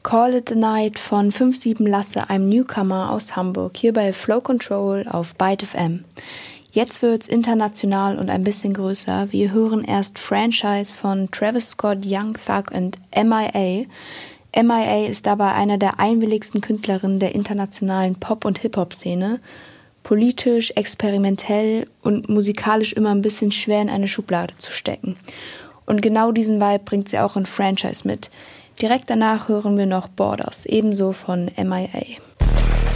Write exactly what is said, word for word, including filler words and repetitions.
Call It a Night von fünf sieben Lasse, einem Newcomer aus Hamburg, hier bei Flow Control auf Byte F M. Jetzt wird's international und ein bisschen größer. Wir hören erst Franchise von Travis Scott, Young Thug und M I A. M I A ist dabei einer der einwilligsten Künstlerinnen der internationalen Pop- und Hip-Hop-Szene. Politisch, experimentell und musikalisch immer ein bisschen schwer in eine Schublade zu stecken. Und genau diesen Vibe bringt sie auch in Franchise mit. Direkt danach hören wir noch Borders, ebenso von M I A.